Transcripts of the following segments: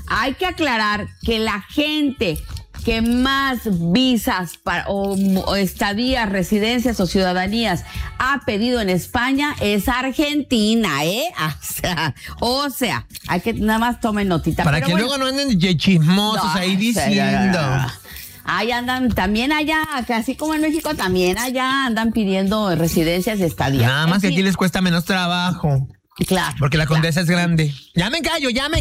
hay que aclarar que la gente que más visas o estadías, residencias o ciudadanías ha pedido en España es Argentina, ¿eh? O sea, hay que nada más tomen notita. Para que luego no anden chismosos ahí diciendo. Ahí andan, también allá, así como en México, también allá andan pidiendo residencias y estadías. Nada más que aquí les cuesta menos trabajo. Claro. Porque la Condesa es grande. Ya me callo, ya,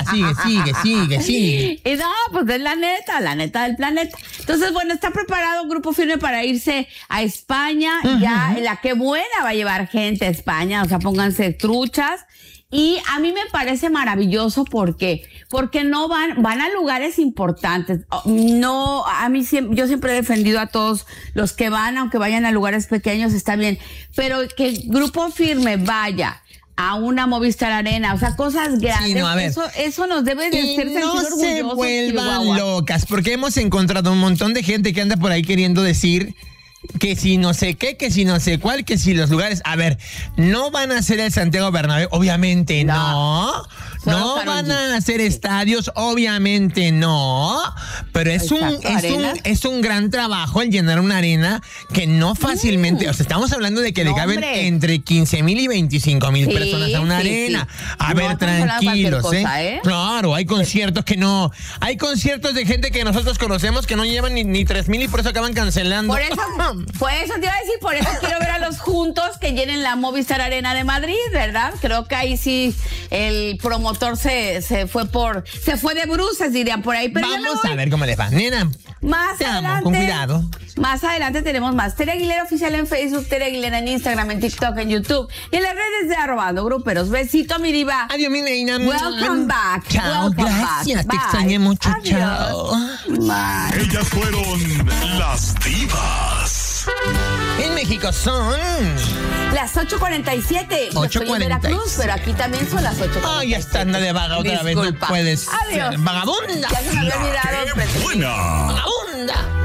sigue. Y no, pues es la neta del planeta. Entonces, bueno, está preparado un Grupo Firme para irse a España. Ya, la que buena va a llevar gente a España, o sea, pónganse truchas. Y a mí me parece maravilloso porque no van a lugares importantes. No, yo siempre he defendido a todos los que van, aunque vayan a lugares pequeños, está bien. Pero que Grupo Firme vaya a una Movistar Arena, o sea, cosas grandes. Sí, no, a ver. Eso nos debe de hacer sentir orgullosos. No se vuelvan locas, porque hemos encontrado un montón de gente que anda por ahí queriendo decir que si no sé qué, que si no sé cuál, que si los lugares. A ver, no van a hacer el Santiago Bernabéu, obviamente no. No van a hacer estadios, obviamente no. Pero es un gran trabajo el llenar una arena que no fácilmente. O sea, estamos hablando de que le caben entre 15,000 y 25,000 personas a una arena. A ver, tranquilos, Claro, hay conciertos que no. Hay conciertos de gente que nosotros conocemos que no llevan ni 3,000 y por eso acaban cancelando. Por eso te iba a decir, por eso quiero ver a los juntos que llenen la Movistar Arena de Madrid, ¿verdad? Creo que ahí sí el promotor se fue de bruces, dirían por ahí. Pero vamos a ver cómo les va, nena. Más adelante, con cuidado. Más adelante tenemos más. Tere Aguilera Oficial en Facebook, Tere Aguilera en Instagram, en TikTok, en YouTube y en las redes de @gruperos. Besito, mi diva. Adiós, mi reina. Welcome back. Chao, gracias. Te extrañé mucho. Adiós. Chao. Bye. Ellas fueron las divas. En México son las 8:47. 8:46. Estoy en Veracruz, pero aquí también son las 8:47. Ay, ya está, anda de vaga otra vez. No puedes. Adiós. Vagabunda. Ya se me había olvidado. ¡Qué buena! Vagabunda.